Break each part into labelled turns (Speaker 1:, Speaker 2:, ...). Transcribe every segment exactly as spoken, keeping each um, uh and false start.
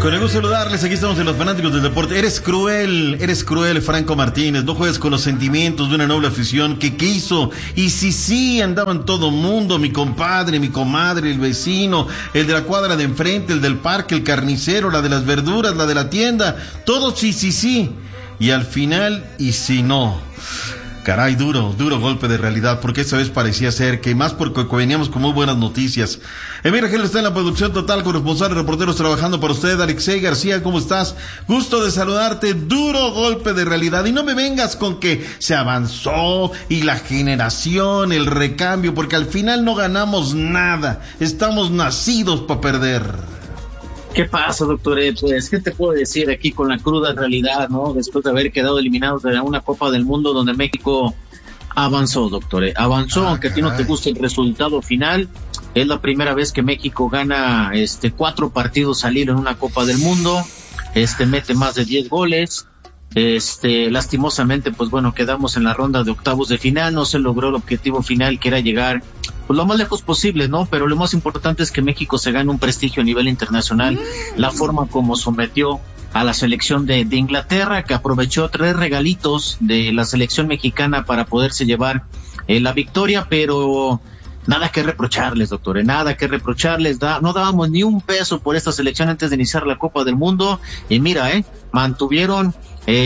Speaker 1: Con el gusto de saludarles, aquí estamos en Los Fanáticos del Deporte. Eres cruel, eres cruel, Franco Martínez. No juegues con los sentimientos de una noble afición que quiso. Y sí, sí, andaban todo mundo, mi compadre, mi comadre, el vecino, el de la cuadra de enfrente, el del parque, el carnicero, la de las verduras, la de la tienda. Todos sí, sí, sí. Y al final, y si no. Caray, duro, duro golpe de realidad, porque esta vez parecía ser que más porque veníamos con muy buenas noticias. Emir Rangel está en la producción total, corresponsal, reporteros trabajando para usted. Alexei García, ¿cómo estás? Gusto de saludarte. Duro golpe de realidad. Y no me vengas con que se avanzó y la generación, el recambio, porque al final no ganamos nada. Estamos nacidos para perder.
Speaker 2: ¿Qué pasa, doctor? Pues, ¿qué te puedo decir aquí con la cruda realidad, no? Después de haber quedado eliminados de una Copa del Mundo donde México avanzó, doctor. Avanzó, ah, aunque caray. A ti no te guste el resultado final. Es la primera vez que México gana este cuatro partidos al hilo en una Copa del Mundo. Este mete más de diez goles. Este, lastimosamente, pues bueno, quedamos en la ronda de octavos de final. No se logró el objetivo final, que era llegar pues lo más lejos posible, ¿no? Pero lo más importante es que México se gane un prestigio a nivel internacional. La forma como sometió a la selección de, de Inglaterra, que aprovechó tres regalitos de la selección mexicana para poderse llevar eh, la victoria, pero nada que reprocharles, doctor, nada que reprocharles. Da, no dábamos ni un peso por esta selección antes de iniciar la Copa del Mundo, y mira, eh, mantuvieron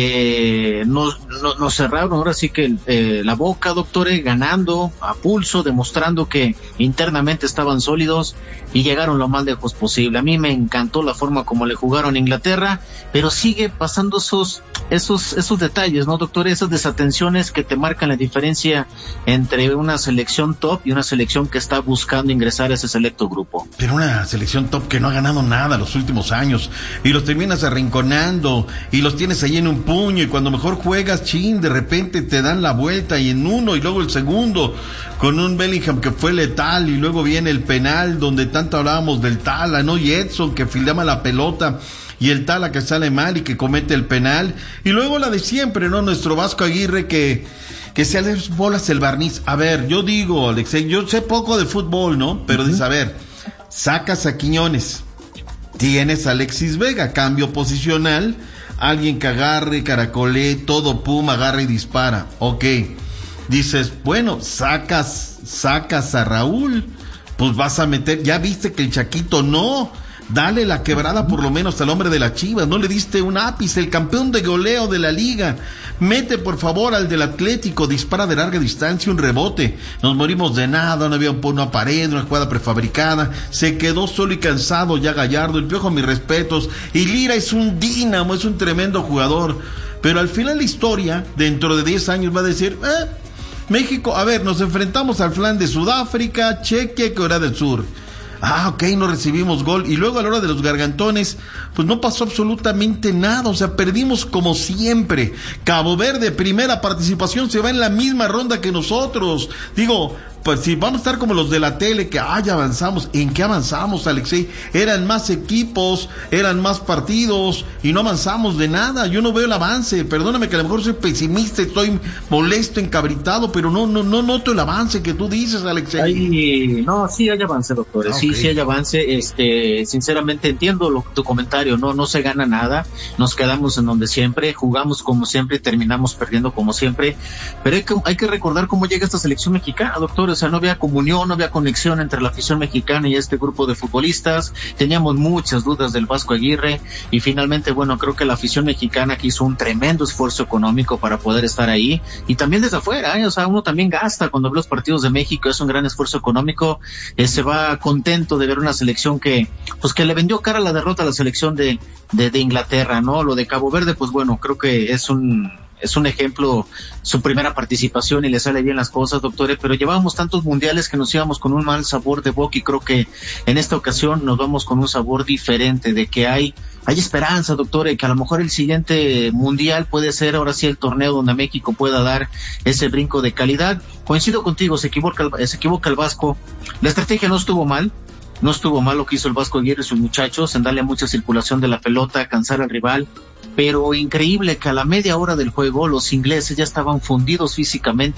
Speaker 2: Eh, nos, nos, nos cerraron ahora sí que eh, la boca, doctores, ganando a pulso, demostrando que internamente estaban sólidos y llegaron lo más lejos posible. A mí me encantó la forma como le jugaron a Inglaterra, pero sigue pasando esos esos esos detalles, ¿no, doctor? Esas desatenciones que te marcan la diferencia entre una selección top y una selección que está buscando ingresar a ese selecto grupo.
Speaker 1: Pero una selección top que no ha ganado nada los últimos años y los terminas arrinconando y los tienes ahí en un puño, y cuando mejor juegas, chin, de repente te dan la vuelta y en uno y luego el segundo con un Bellingham que fue letal, y luego viene el penal donde tanto hablábamos del Tala, ¿no? Y Edson que fildeaba la pelota y el Tala que sale mal y que comete el penal, y luego la de siempre, ¿no? Nuestro Vasco Aguirre que que se le bolas el barniz. A ver, yo digo, Alexei, yo sé poco de fútbol, ¿no? Pero uh-huh. de saber, sacas a Quiñones, tienes a Alexis Vega, cambio posicional, alguien que agarre, caracole, todo pum, agarra y dispara. Ok, dices, bueno, sacas, sacas a Raúl, pues vas a meter, ya viste que el Chaquito no, dale la quebrada por lo menos al hombre de la Chivas, no le diste un ápice, el campeón de goleo de la liga, mete por favor al del Atlético, dispara de larga distancia, un rebote, nos morimos de nada, no había una pared, una jugada prefabricada, se quedó solo y cansado ya Gallardo, el Piojo, mis respetos, y Lira es un dínamo, es un tremendo jugador, pero al final la historia, dentro de diez años va a decir, eh, México, a ver, nos enfrentamos al flan de Sudáfrica, Chequia y Corea del Sur. Ah, ok, no recibimos gol. Y luego a la hora de los gargantones, pues no pasó absolutamente nada. O sea, perdimos como siempre. Cabo Verde, primera participación, se va en la misma ronda que nosotros. Digo, pues si vamos a estar como los de la tele, que ah, ya avanzamos. ¿En qué avanzamos, Alexei? Eran más equipos, eran más partidos y no avanzamos de nada. Yo no veo el avance. Perdóname que a lo mejor soy pesimista, estoy molesto, encabritado, pero no no no noto el avance que tú dices, Alexei.
Speaker 2: Ay, no, sí hay avance, doctores. Okay. Sí, sí hay avance. Este, sinceramente entiendo lo, tu comentario. No, no se gana nada. Nos quedamos en donde siempre, jugamos como siempre y terminamos perdiendo como siempre. Pero hay que, hay que recordar cómo llega esta selección mexicana, doctor. O sea, no había comunión, no había conexión entre la afición mexicana y este grupo de futbolistas. Teníamos muchas dudas del Vasco Aguirre y finalmente, bueno, creo que la afición mexicana que hizo un tremendo esfuerzo económico para poder estar ahí, y también desde afuera, ¿eh? O sea, uno también gasta cuando ve los partidos de México, es un gran esfuerzo económico, eh, se va contento de ver una selección que, pues que le vendió cara a la derrota a la selección de, de, de Inglaterra, ¿no? Lo de Cabo Verde, pues bueno, creo que es un es un ejemplo, su primera participación y le sale bien las cosas, doctores, pero llevábamos tantos mundiales que nos íbamos con un mal sabor de boca y creo que en esta ocasión nos vamos con un sabor diferente, de que hay hay esperanza, doctores, que a lo mejor el siguiente mundial puede ser ahora sí el torneo donde México pueda dar ese brinco de calidad. Coincido contigo, se equivoca, se equivoca el Vasco, la estrategia no estuvo mal, no estuvo mal lo que hizo el Vasco Aguirre y sus muchachos en darle mucha circulación de la pelota, cansar al rival, pero increíble que a la media hora del juego los ingleses ya estaban fundidos físicamente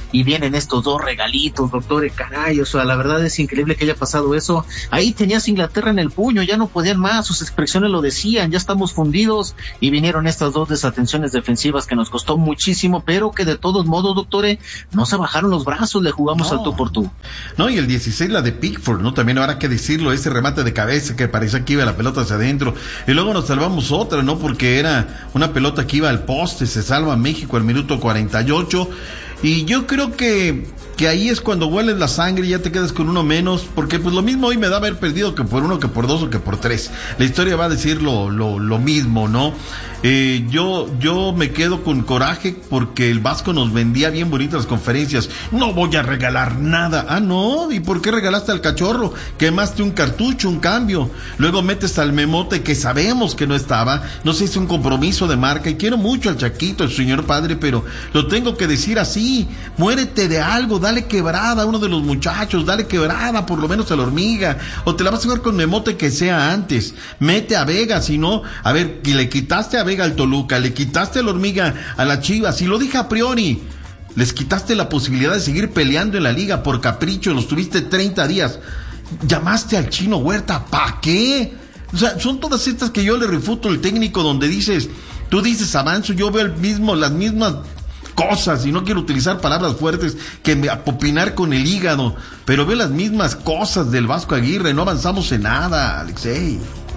Speaker 2: y vienen estos dos regalitos, doctor, caray, o sea, la verdad es increíble que haya pasado eso. Ahí tenías Inglaterra en el puño, ya no podían más, sus expresiones lo decían, ya estamos fundidos, y vinieron estas dos desatenciones defensivas que nos costó muchísimo, pero que de todos modos, doctores, no se bajaron los brazos, le jugamos
Speaker 1: no.
Speaker 2: al tú por tú.
Speaker 1: No, y el dieciséis la de Pickford, ¿no? También habrá que decirlo, ese remate de cabeza que parecía que iba la pelota hacia adentro, y luego nos salvamos otra, ¿no? Porque era una pelota que iba al poste, se salva México al minuto cuarenta y ocho, y yo creo que que ahí es cuando hueles la sangre y ya te quedas con uno menos, porque pues lo mismo hoy me da haber perdido que por uno, que por dos o que por tres. La historia va a decir lo, lo, lo mismo, ¿no? Eh, yo, yo me quedo con coraje porque el Vasco nos vendía bien bonitas las conferencias. No voy a regalar nada. Ah, no, ¿y por qué regalaste al cachorro? Quemaste un cartucho, un cambio. Luego metes al Memote que sabemos que no estaba. No se hizo un compromiso de marca y quiero mucho al Chaquito, el señor padre, pero lo tengo que decir así. Muérete de algo, dale quebrada a uno de los muchachos, dale quebrada por lo menos a la Hormiga, o te la vas a jugar con Memote que sea antes. Mete a Vega, si no, a ver, y le quitaste a Vega al Toluca, le quitaste a la Hormiga a la Chivas, y lo dije a priori, les quitaste la posibilidad de seguir peleando en la liga por capricho, los tuviste treinta días, llamaste al Chino Huerta, ¿pa' qué? O sea, son todas estas que yo le refuto al técnico donde dices, tú dices avanzo, yo veo el mismo, las mismas cosas, y no quiero utilizar palabras fuertes que me apopinar con el hígado, pero veo las mismas cosas del Vasco Aguirre, no avanzamos en nada, Alexei.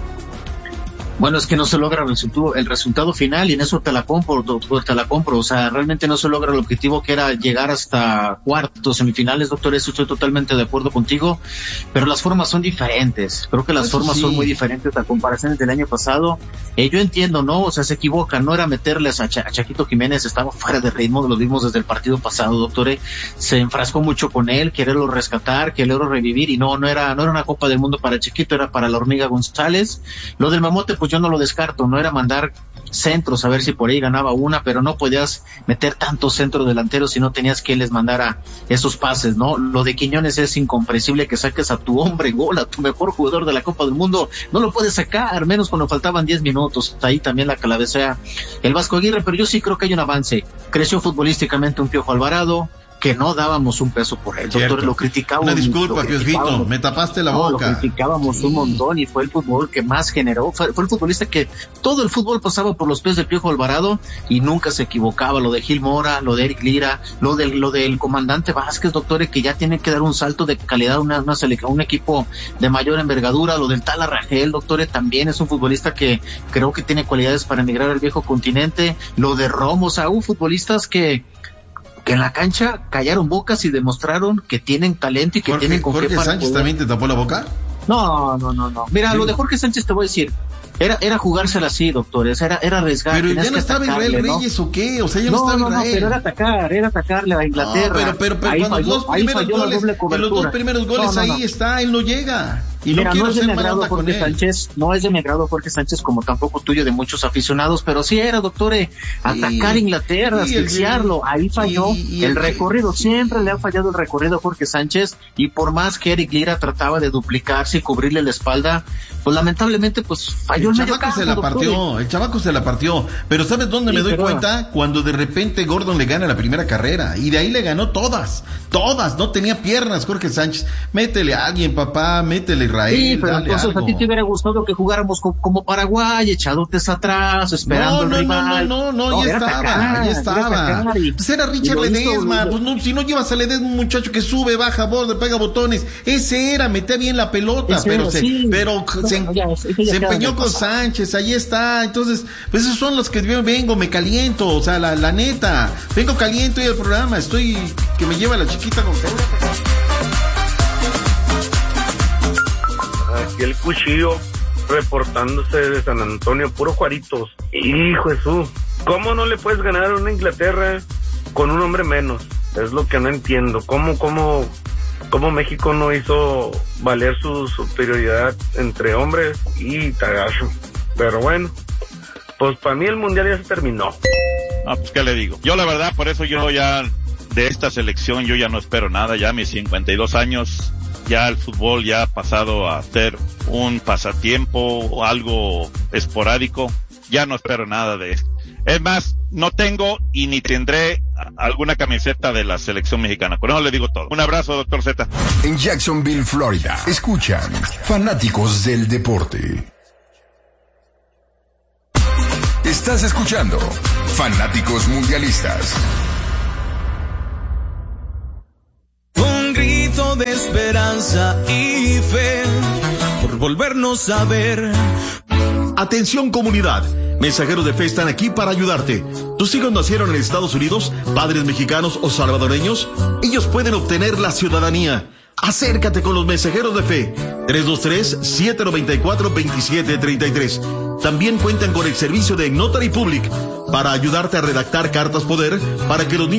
Speaker 2: Bueno, es que no se logra el resultado, el resultado final, y en eso te la compro, doctor, te la compro. O sea, realmente no se logra el objetivo que era llegar hasta cuartos, semifinales, doctor, eso estoy totalmente de acuerdo contigo, pero las formas son diferentes. Creo que las eso formas sí. son muy diferentes a comparaciones del año pasado. Eh, yo entiendo, ¿no? O sea, se equivocan, no era meterles a, Ch- a Chaquito Jiménez, estaba fuera de ritmo, lo vimos desde el partido pasado, doctor. Eh. Se enfrascó mucho con él, quererlo rescatar, quererlo revivir, y no, no era, no era una Copa del Mundo para Chiquito, era para la Hormiga González. Lo del Mamote, pues yo no lo descarto, no era mandar centros a ver si por ahí ganaba una, pero no podías meter tantos centros delanteros si no tenías quien les mandara esos pases, ¿no? Lo de Quiñones es incomprensible, que saques a tu hombre gol, a tu mejor jugador de la Copa del Mundo, no lo puedes sacar, menos cuando faltaban diez minutos, ahí también la calabecea el Vasco Aguirre, pero yo sí creo que hay un avance, creció futbolísticamente un Piojo Alvarado, que no dábamos un peso por él, doctor, lo criticábamos.
Speaker 1: Una disculpa, Piojito, me tapaste la
Speaker 2: no,
Speaker 1: boca.
Speaker 2: Lo criticábamos sí. un montón, y fue el fútbol que más generó, fue, fue el futbolista que todo el fútbol pasaba por los pies de Piojo Alvarado y nunca se equivocaba, lo de Gil Mora, lo de Eric Lira, lo del, lo del comandante Vázquez, doctor, que ya tiene que dar un salto de calidad, una, una selección, un equipo de mayor envergadura, lo del Tala Rangel, doctor, también es un futbolista que creo que tiene cualidades para emigrar al viejo continente, lo de Romo, o sea, hubo futbolistas que que en la cancha callaron bocas y demostraron que tienen talento y que
Speaker 1: Jorge,
Speaker 2: tienen con
Speaker 1: Jorge
Speaker 2: qué para
Speaker 1: Sánchez poder. ¿También te tapó la boca?
Speaker 2: No, no, no, no. Mira, sí. Lo de Jorge Sánchez te voy a decir, era era jugársela así, doctores, era era arriesgar.
Speaker 1: Pero ya no estaba Israel Reyes, ¿no? ¿O qué? O sea, ya no, no estaba
Speaker 2: no,
Speaker 1: Israel.
Speaker 2: No, pero era atacar, era atacarle a Inglaterra.
Speaker 1: No, pero pero, pero
Speaker 2: ahí
Speaker 1: cuando
Speaker 2: falló,
Speaker 1: los dos primeros goles, en los dos primeros goles no, no, ahí no. está, él no llega. Y
Speaker 2: Mira,
Speaker 1: no quiero
Speaker 2: no es de
Speaker 1: ser
Speaker 2: mi agrado Jorge Sánchez, no es de mi agrado Jorge Sánchez, como tampoco tuyo de muchos aficionados, pero sí era, doctor, eh, atacar a Inglaterra, asfixiarlo, ahí falló y, y el, el recorrido, siempre le ha fallado el recorrido a Jorge Sánchez, y por más que Eric Lira trataba de duplicarse y cubrirle la espalda, pues lamentablemente pues falló el, el medio campo,
Speaker 1: se la partió, doctor. El chavaco se la partió, pero ¿sabes dónde sí, me doy pero... cuenta? Cuando de repente Gordon le gana la primera carrera, y de ahí le ganó todas, todas, no tenía piernas Jorge Sánchez, métele a alguien, papá, métele Israel,
Speaker 2: sí, pero entonces algo. A ti te hubiera gustado que jugáramos como, como Paraguay, echadotes atrás, esperando
Speaker 1: no, no,
Speaker 2: el rival.
Speaker 1: No, no, no, no, no ya estaba, atacar, ya estaba. Era y, pues era Richard Ledesma, pues no, si no llevas a Ledesma, un muchacho que sube, baja, borde, pega botones, ese era, metía bien la pelota, ese pero era, se, sí. pero no, se, ya, ya se empeñó con Sánchez, ahí está, entonces, pues esos son los que vengo, me caliento, o sea, la, la neta, vengo caliente hoy al programa, estoy, que me lleva la chiquita con
Speaker 3: Aquí el Cuchillo reportándose de San Antonio, puro Juaritos. Hijo Jesús, ¿cómo no le puedes ganar a una Inglaterra con un hombre menos? Es lo que no entiendo. ¿Cómo, cómo, cómo México no hizo valer su superioridad entre hombres y Tagacho? Pero bueno, pues para mí el mundial ya se terminó.
Speaker 4: Ah, pues qué le digo. Yo la verdad, por eso yo ya de esta selección yo ya no espero nada. Ya a mis cincuenta y dos años, ya el fútbol ya ha pasado a ser un pasatiempo o algo esporádico. Ya no espero nada de esto. Es más, no tengo y ni tendré alguna camiseta de la selección mexicana. Con eso le digo todo. Un abrazo, doctor Z.
Speaker 5: En Jacksonville, Florida, escuchan Fanáticos del Deporte. Estás escuchando Fanáticos Mundialistas.
Speaker 6: Un grito de esperanza y fe por volvernos a ver.
Speaker 7: Atención comunidad, mensajeros de fe están aquí para ayudarte. ¿Tus hijos nacieron en Estados Unidos, padres mexicanos o salvadoreños? Ellos pueden obtener la ciudadanía. Acércate con los mensajeros de fe. tres dos tres, siete nueve cuatro, dos siete tres tres. También cuentan con el servicio de Notary Public para ayudarte a redactar cartas poder para que los niños